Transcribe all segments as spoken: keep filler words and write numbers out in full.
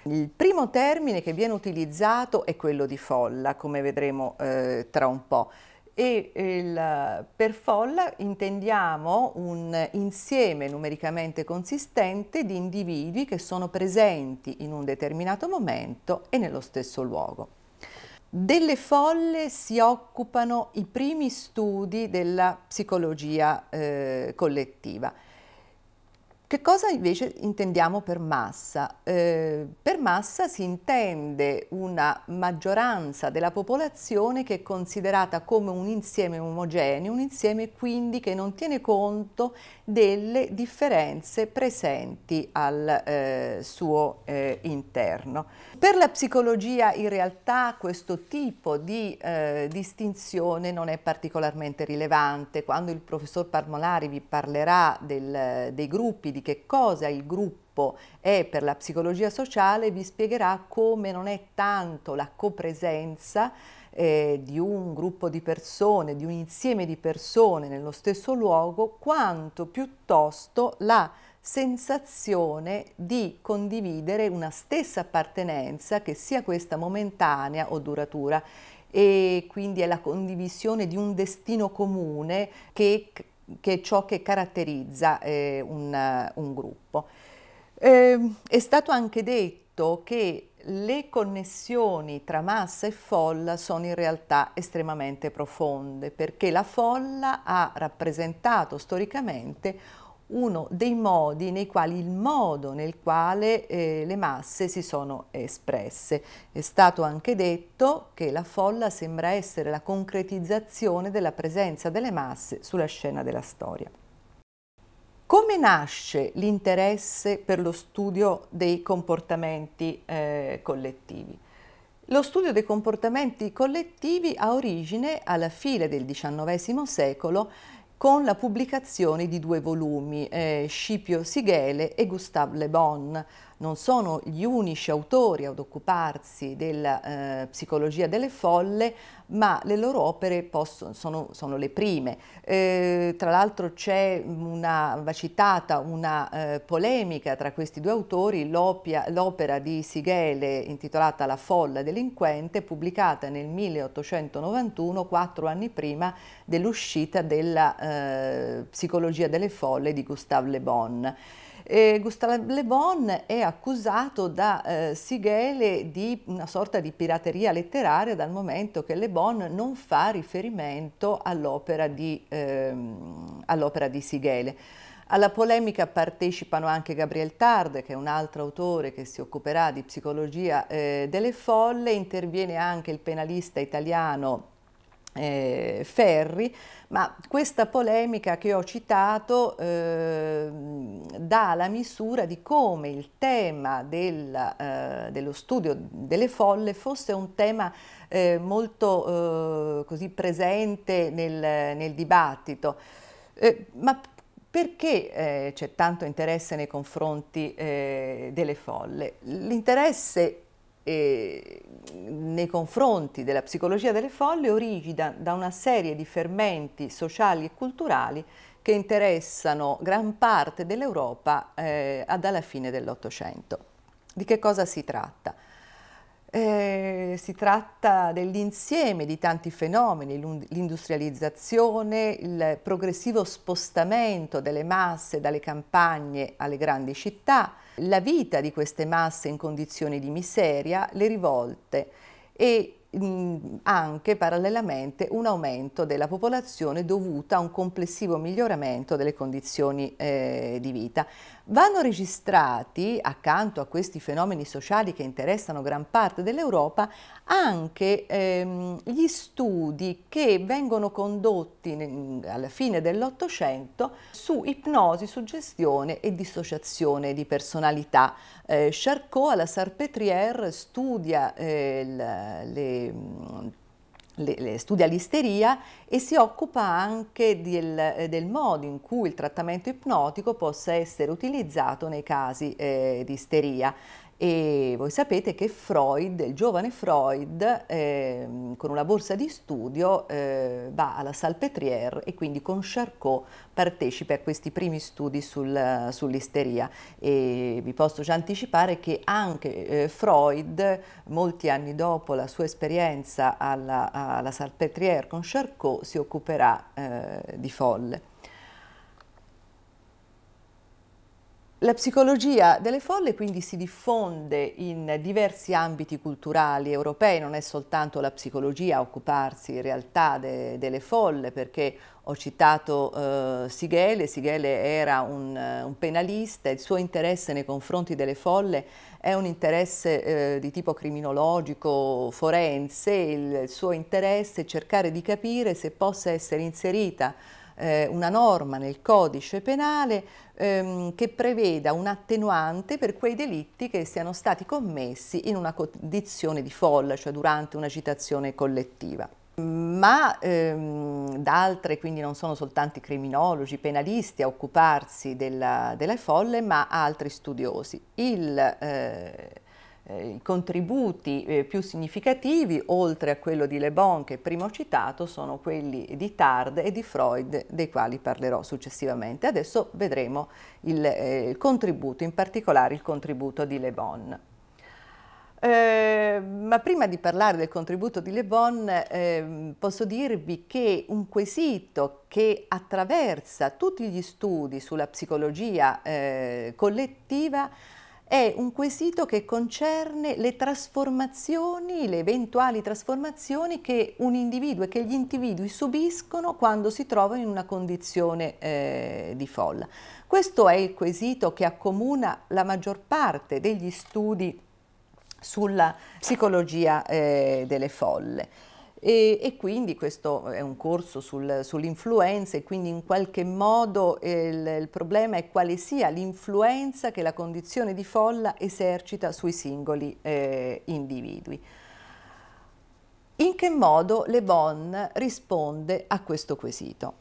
Il primo termine che viene utilizzato è quello di folla, come vedremo eh, tra un po'. E il, per folla intendiamo un insieme numericamente consistente di individui che sono presenti in un determinato momento e nello stesso luogo. Delle folle si occupano i primi studi della psicologia eh, collettiva. Che cosa invece intendiamo per massa? Eh, per massa si intende una maggioranza della popolazione che è considerata come un insieme omogeneo, un insieme quindi che non tiene conto delle differenze presenti al eh, suo eh, interno. Per la psicologia in realtà questo tipo di eh, distinzione non è particolarmente rilevante. Quando il professor Parmolari vi parlerà del, dei gruppi, di che cosa il gruppo è per la psicologia sociale, vi spiegherà come non è tanto la copresenza eh, di un gruppo di persone, di un insieme di persone nello stesso luogo, quanto piuttosto la sensazione di condividere una stessa appartenenza, che sia questa momentanea o duratura, e quindi è la condivisione di un destino comune che, che è ciò che caratterizza eh, un, un gruppo. Eh, è stato anche detto che le connessioni tra massa e folla sono in realtà estremamente profonde, perché la folla ha rappresentato storicamente uno dei modi nei quali il modo nel quale eh, le masse si sono espresse. È stato anche detto che la folla sembra essere la concretizzazione della presenza delle masse sulla scena della storia. Come nasce l'interesse per lo studio dei comportamenti eh, collettivi? Lo studio dei comportamenti collettivi ha origine alla fine del diciannovesimo secolo con la pubblicazione di due volumi, eh, Scipio Sighele e Gustave Le Bon. Non sono gli unici autori ad occuparsi della eh, psicologia delle folle, ma le loro opere possono, sono, sono le prime. Eh, tra l'altro c'è una, va citata una eh, polemica tra questi due autori, l'opera di Sighele intitolata La folla delinquente, pubblicata nel milleottocentonovantuno, quattro anni prima dell'uscita della eh, psicologia delle folle di Gustave Le Bon. Eh, Gustave Le Bon è accusato da eh, Sighele di una sorta di pirateria letteraria, dal momento che Le Bon non fa riferimento all'opera di, ehm, all'opera di Sighele. Alla polemica partecipano anche Gabriel Tarde, che è un altro autore che si occuperà di psicologia eh, delle folle, interviene anche il penalista italiano Eh, Ferri, ma questa polemica che ho citato eh, dà la misura di come il tema del, eh, dello studio delle folle fosse un tema eh, molto eh, così presente nel, nel dibattito. Eh, ma perché eh, c'è tanto interesse nei confronti eh, delle folle? L'interesse E nei confronti della psicologia delle folle origina da una serie di fermenti sociali e culturali che interessano gran parte dell'Europa eh, dalla fine dell'Ottocento. Di che cosa si tratta? Eh, si tratta dell'insieme di tanti fenomeni, l'industrializzazione, il progressivo spostamento delle masse dalle campagne alle grandi città, la vita di queste masse in condizioni di miseria, le rivolte e mh, anche parallelamente un aumento della popolazione dovuta a un complessivo miglioramento delle condizioni eh, di vita. Vanno registrati, accanto a questi fenomeni sociali che interessano gran parte dell'Europa, anche ehm, gli studi che vengono condotti nel, alla fine dell'Ottocento su ipnosi, suggestione e dissociazione di personalità. Eh, Charcot alla Salpêtrière studia eh, le, le Le, le studia l'isteria e si occupa anche del, del modo in cui il trattamento ipnotico possa essere utilizzato nei casi eh, di isteria. E voi sapete che Freud, il giovane Freud, eh, con una borsa di studio eh, va alla Salpêtrière e quindi con Charcot partecipa a questi primi studi sul, sull'isteria. E vi posso già anticipare che anche eh, Freud, molti anni dopo la sua esperienza alla, alla Salpêtrière con Charcot, si occuperà eh, di folle. La psicologia delle folle quindi si diffonde in diversi ambiti culturali europei, non è soltanto la psicologia a occuparsi in realtà de, delle folle, perché ho citato eh, Sigele, Sigele era un, un penalista, il suo interesse nei confronti delle folle è un interesse eh, di tipo criminologico, forense, il, il suo interesse è cercare di capire se possa essere inserita eh, una norma nel codice penale ehm, che preveda un attenuante per quei delitti che siano stati commessi in una condizione di folla, cioè durante un'agitazione collettiva. Ma ehm, da altre, quindi non sono soltanto i criminologi, i penalisti a occuparsi della, delle folle, ma altri studiosi. Il, eh, eh, I contributi eh, più significativi, oltre a quello di Le Bon che prima ho citato, sono quelli di Tard e di Freud, dei quali parlerò successivamente. Adesso vedremo il, eh, il contributo, in particolare il contributo di Le Bon. Eh, ma prima di parlare del contributo di Le Bon, eh, posso dirvi che un quesito che attraversa tutti gli studi sulla psicologia eh, collettiva è un quesito che concerne le trasformazioni, le eventuali trasformazioni che un individuo e che gli individui subiscono quando si trovano in una condizione eh, di folla. Questo è il quesito che accomuna la maggior parte degli studi sulla psicologia eh, delle folle. E, e quindi questo è un corso sul, sull'influenza e quindi in qualche modo il, il problema è quale sia l'influenza che la condizione di folla esercita sui singoli eh, individui. In che modo Le Bon risponde a questo quesito?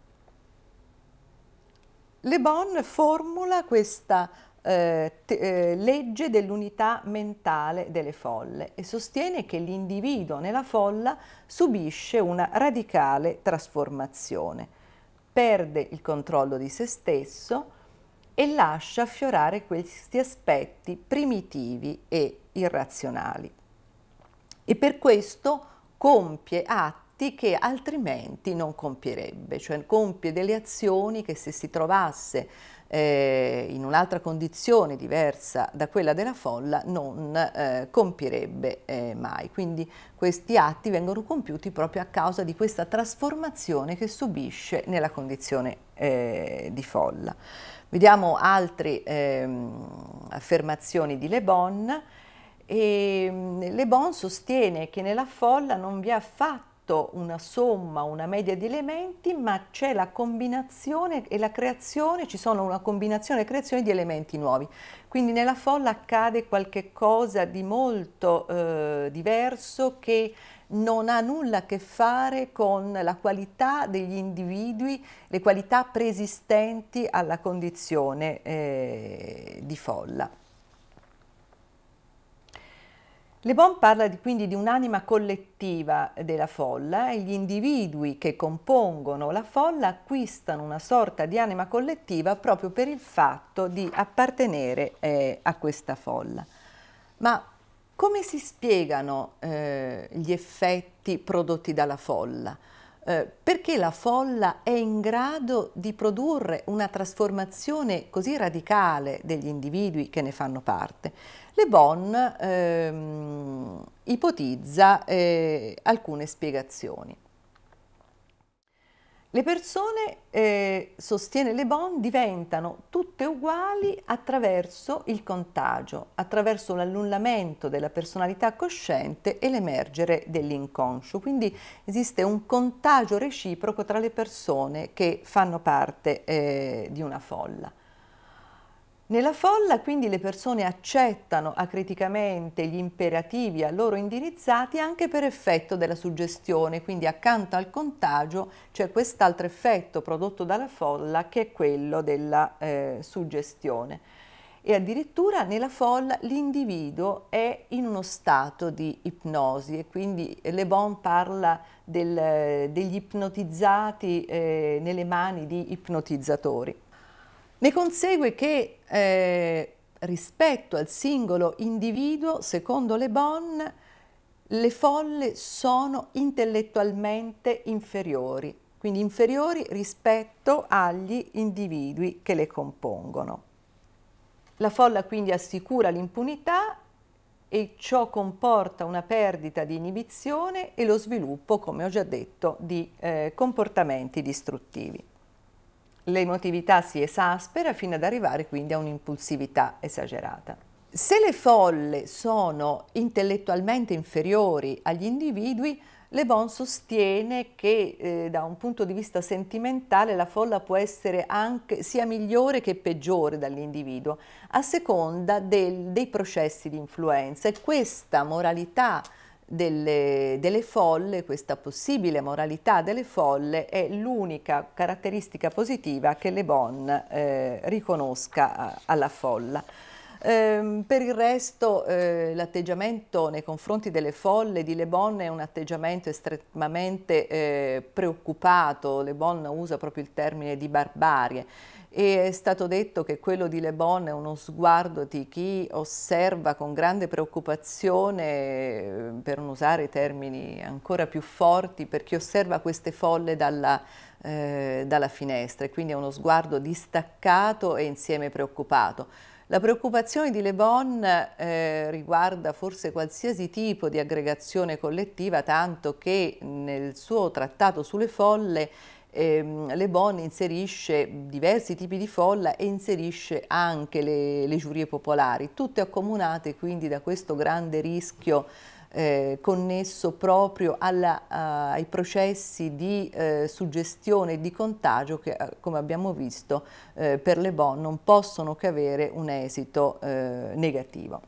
Le Bon formula questa Eh, te, eh, legge dell'unità mentale delle folle e sostiene che l'individuo nella folla subisce una radicale trasformazione, perde il controllo di se stesso e lascia affiorare questi aspetti primitivi e irrazionali. E per questo compie atti che altrimenti non compierebbe, cioè compie delle azioni che se si trovasse Eh, in un'altra condizione diversa da quella della folla non eh, compierebbe eh, mai. Quindi questi atti vengono compiuti proprio a causa di questa trasformazione che subisce nella condizione eh, di folla. Vediamo altre ehm, affermazioni di Le Bon. E Le Bon sostiene che nella folla non vi è affatto una somma, una media di elementi, ma c'è la combinazione e la creazione, ci sono una combinazione e creazione di elementi nuovi. Quindi nella folla accade qualche cosa di molto eh, diverso che non ha nulla a che fare con la qualità degli individui, le qualità preesistenti alla condizione eh, di folla. Le Bon parla di, quindi di un'anima collettiva della folla e gli individui che compongono la folla acquistano una sorta di anima collettiva proprio per il fatto di appartenere eh, a questa folla. Ma come si spiegano eh, gli effetti prodotti dalla folla? Eh, perché la folla è in grado di produrre una trasformazione così radicale degli individui che ne fanno parte? Le Bon ehm, ipotizza eh, alcune spiegazioni. Le persone, eh, sostiene Le Bon, diventano tutte uguali attraverso il contagio, attraverso l'annullamento della personalità cosciente e l'emergere dell'inconscio. Quindi esiste un contagio reciproco tra le persone che fanno parte eh, di una folla. Nella folla quindi le persone accettano acriticamente gli imperativi a loro indirizzati anche per effetto della suggestione, quindi accanto al contagio c'è quest'altro effetto prodotto dalla folla che è quello della eh, suggestione. e addirittura nella folla l'individuo è in uno stato di ipnosi e quindi Le Bon parla del, degli ipnotizzati eh, nelle mani di ipnotizzatori. Ne consegue che eh, rispetto al singolo individuo, secondo Le Bon, le folle sono intellettualmente inferiori, quindi inferiori rispetto agli individui che le compongono. La folla quindi assicura l'impunità e ciò comporta una perdita di inibizione e lo sviluppo, come ho già detto, di eh, comportamenti distruttivi. L'emotività si esaspera fino ad arrivare quindi a un'impulsività esagerata. Se le folle sono intellettualmente inferiori agli individui, Le Bon sostiene che eh, da un punto di vista sentimentale la folla può essere anche sia migliore che peggiore dall'individuo, a seconda del, dei processi di influenza, e questa moralità delle, delle folle, questa possibile moralità delle folle è l'unica caratteristica positiva che Le Bon eh, riconosca alla folla. Eh, per il resto eh, l'atteggiamento nei confronti delle folle di Le Bon è un atteggiamento estremamente eh, preoccupato. Le Bon usa proprio il termine di barbarie e è stato detto che quello di Le Bon è uno sguardo di chi osserva con grande preoccupazione, per non usare termini ancora più forti, per chi osserva queste folle dalla, eh, dalla finestra, e quindi è uno sguardo distaccato e insieme preoccupato. La preoccupazione di Le Bon eh, riguarda forse qualsiasi tipo di aggregazione collettiva, tanto che nel suo trattato sulle folle ehm, Le Bon inserisce diversi tipi di folla e inserisce anche le, le giurie popolari, tutte accomunate quindi da questo grande rischio Eh, connesso proprio alla, uh, ai processi di eh, suggestione e di contagio che, uh, come abbiamo visto, eh, per Le Bon non possono che avere un esito eh, negativo.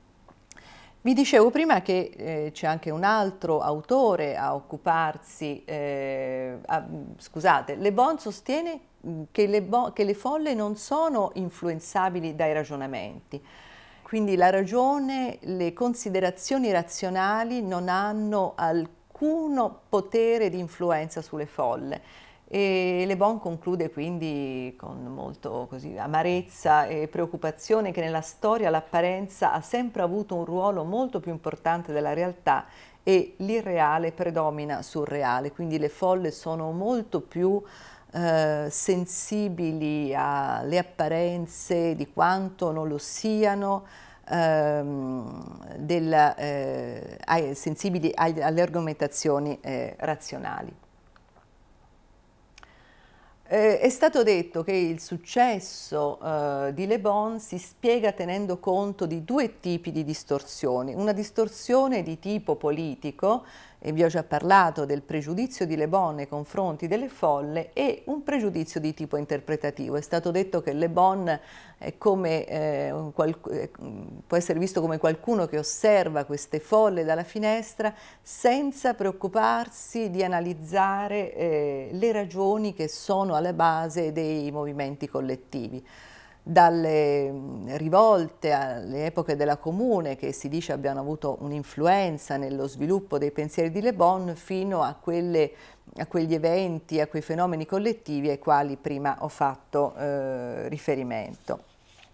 Vi dicevo prima che eh, c'è anche un altro autore a occuparsi, eh, a, scusate, Le Bon sostiene che le, bo- che le folle non sono influenzabili dai ragionamenti. Quindi la ragione, le considerazioni razionali non hanno alcuno potere di influenza sulle folle. E Le Bon conclude quindi con molto così, amarezza e preoccupazione che nella storia l'apparenza ha sempre avuto un ruolo molto più importante della realtà e l'irreale predomina sul reale, quindi le folle sono molto più eh, sensibili alle apparenze di quanto non lo siano, ehm, della, eh, ai, sensibili ai, alle argomentazioni eh, razionali. Eh, è stato detto che il successo eh, di Le Bon si spiega tenendo conto di due tipi di distorsioni. Una distorsione di tipo politico, e vi ho già parlato del pregiudizio di Le Bon nei confronti delle folle, e un pregiudizio di tipo interpretativo. È stato detto che Le Bon è come, eh, un qual- può essere visto come qualcuno che osserva queste folle dalla finestra senza preoccuparsi di analizzare eh, le ragioni che sono alla base dei movimenti collettivi. Dalle rivolte alle epoche della Comune, che si dice abbiano avuto un'influenza nello sviluppo dei pensieri di Le Bon, fino a, quelle, a quegli eventi, a quei fenomeni collettivi ai quali prima ho fatto eh, riferimento.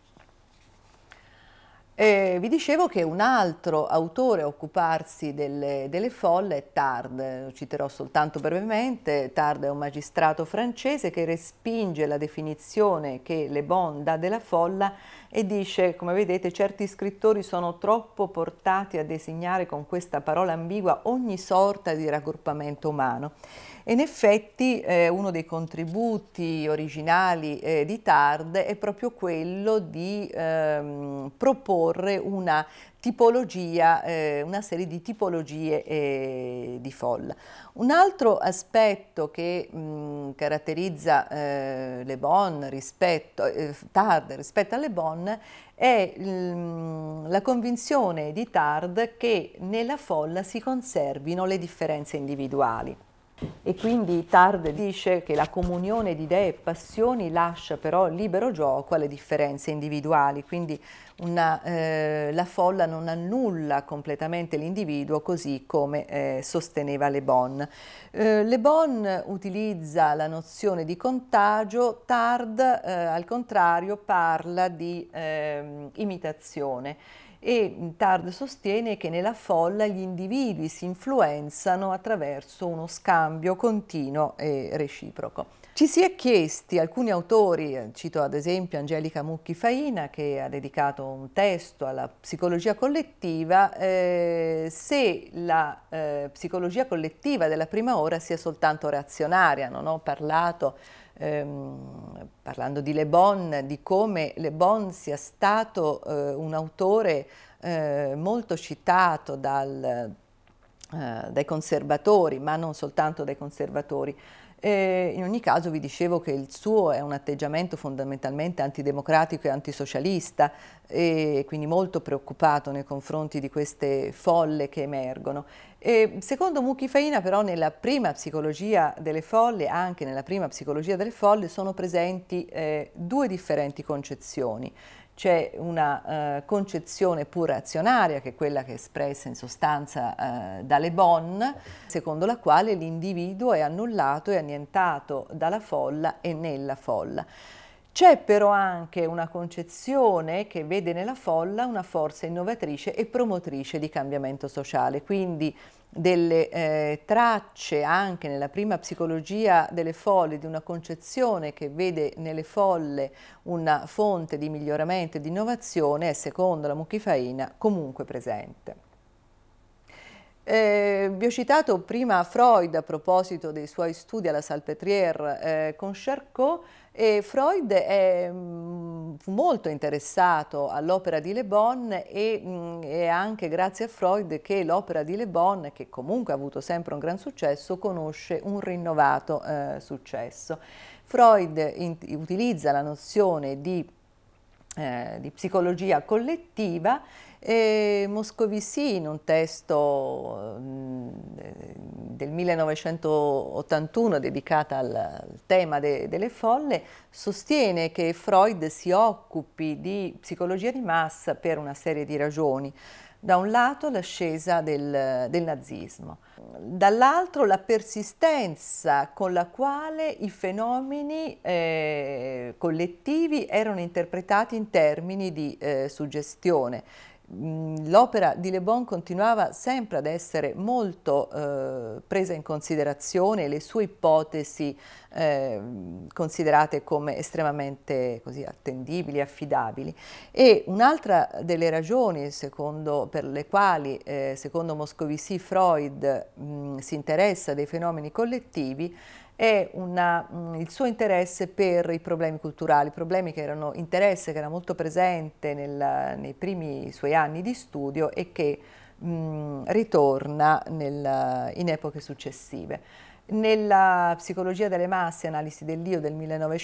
Eh, vi dicevo che un altro autore a occuparsi delle, delle folle è Tarde, lo citerò soltanto brevemente. Tarde è un magistrato francese che respinge la definizione che Le Bon dà della folla e dice, come vedete, certi scrittori sono troppo portati a designare con questa parola ambigua ogni sorta di raggruppamento umano. E in effetti eh, uno dei contributi originali eh, di Tarde è proprio quello di ehm, proporre una tipologia, eh, una serie di tipologie eh, di folla. Un altro aspetto che mh, caratterizza eh, Le Bon rispetto, eh, Tarde rispetto a Le Bon è mh, la convinzione di Tarde che nella folla si conservino le differenze individuali. E quindi Tard dice che la comunione di idee e passioni lascia però libero gioco alle differenze individuali, quindi una, eh, la folla non annulla completamente l'individuo, così come eh, sosteneva Le Bon. Eh, Le Bon utilizza la nozione di contagio, Tard eh, al contrario parla di eh, imitazione. E Tard sostiene che nella folla gli individui si influenzano attraverso uno scambio continuo e reciproco. Ci si è chiesti, alcuni autori, cito ad esempio Angelica Mucchi Faina che ha dedicato un testo alla psicologia collettiva, eh, se la eh, psicologia collettiva della prima ora sia soltanto reazionaria. Non ho parlato Ehm, parlando di Le Bon, di come Le Bon sia stato eh, un autore eh, molto citato dal, eh, dai conservatori, ma non soltanto dai conservatori. Eh, in ogni caso vi dicevo che il suo è un atteggiamento fondamentalmente antidemocratico e antisocialista, e quindi molto preoccupato nei confronti di queste folle che emergono. E secondo Mucchi Faina però nella prima psicologia delle folle, anche nella prima psicologia delle folle, sono presenti eh, due differenti concezioni. C'è una eh, concezione pur azionaria, che è quella che è espressa in sostanza eh, da Le Bon, secondo la quale l'individuo è annullato e annientato dalla folla e nella folla. C'è però anche una concezione che vede nella folla una forza innovatrice e promotrice di cambiamento sociale, quindi delle eh, tracce anche nella prima psicologia delle folle di una concezione che vede nelle folle una fonte di miglioramento e di innovazione è, secondo la Mucchi Faina, comunque presente. Eh, vi ho citato prima Freud a proposito dei suoi studi alla Salpêtrière eh, con Charcot, e Freud è, mh, fu molto interessato all'opera di Le Bon e mh, è anche grazie a Freud che l'opera di Le Bon, che comunque ha avuto sempre un gran successo, conosce un rinnovato eh, successo. Freud in, utilizza la nozione di, eh, di psicologia collettiva. E Moscovici, in un testo del millenovecentottantuno dedicato al, al tema de, delle folle, sostiene che Freud si occupi di psicologia di massa per una serie di ragioni. Da un lato l'ascesa del, del nazismo, dall'altro la persistenza con la quale i fenomeni eh, collettivi erano interpretati in termini di eh, suggestione. L'opera di Le Bon continuava sempre ad essere molto eh, presa in considerazione, le sue ipotesi eh, considerate come estremamente così attendibili, affidabili. E un'altra delle ragioni secondo, per le quali, eh, secondo Moscovici, Freud mh, si interessa dei fenomeni collettivi è una, mh, il suo interesse per i problemi culturali, problemi che erano interesse che era molto presente nel, nei primi suoi anni di studio e che mh, ritorna nel, in epoche successive. Nella Psicologia delle masse, analisi dell'io del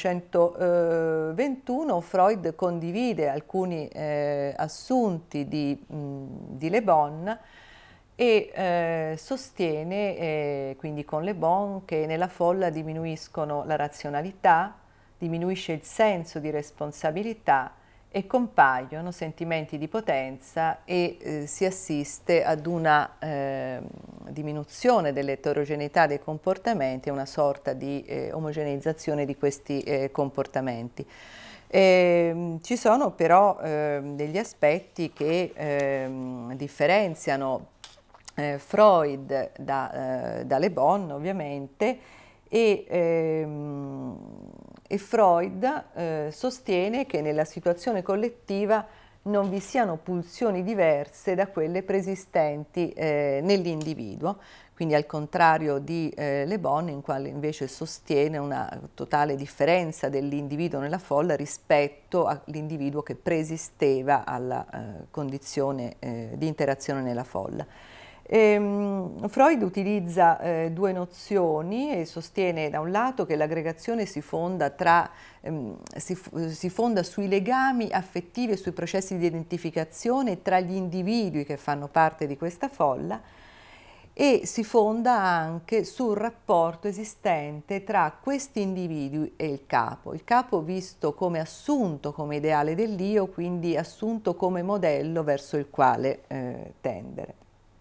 millenovecentoventuno, Freud condivide alcuni eh, assunti di, mh, di Le Bon e eh, sostiene eh, quindi con Le Bon che nella folla diminuiscono la razionalità, diminuisce il senso di responsabilità e compaiono sentimenti di potenza e eh, si assiste ad una eh, diminuzione dell'eterogeneità dei comportamenti e una sorta di eh, omogeneizzazione di questi eh, comportamenti. Eh, ci sono però eh, degli aspetti che eh, differenziano Eh, Freud da, eh, da Le Bon ovviamente e, ehm, e Freud eh, sostiene che nella situazione collettiva non vi siano pulsioni diverse da quelle preesistenti eh, nell'individuo, quindi al contrario di eh, Le Bon, in quale invece sostiene una totale differenza dell'individuo nella folla rispetto all'individuo che preesisteva alla eh, condizione eh, di interazione nella folla. Ehm, Freud utilizza eh, due nozioni e sostiene da un lato che l'aggregazione si fonda, tra, ehm, si, si fonda sui legami affettivi e sui processi di identificazione tra gli individui che fanno parte di questa folla, e si fonda anche sul rapporto esistente tra questi individui e il capo. Il capo visto come assunto come ideale dell'io, quindi assunto come modello verso il quale eh, tendere.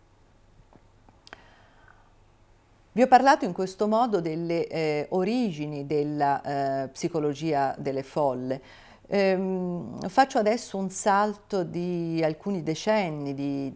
Vi ho parlato in questo modo delle eh, origini della eh, psicologia delle folle. Ehm, faccio adesso un salto di alcuni decenni, di